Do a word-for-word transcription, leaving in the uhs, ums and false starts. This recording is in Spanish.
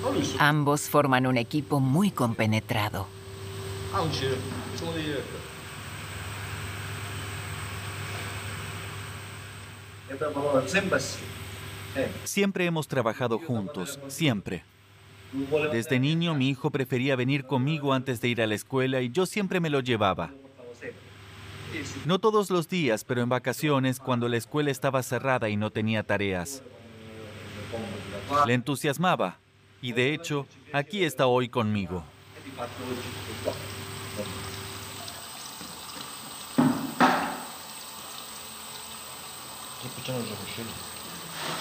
Ambos forman un equipo muy compenetrado. Siempre hemos trabajado juntos, siempre. Desde niño mi hijo prefería venir conmigo antes de ir a la escuela y yo siempre me lo llevaba. No todos los días, pero en vacaciones, cuando la escuela estaba cerrada y no tenía tareas. Le entusiasmaba y de hecho, aquí está hoy conmigo.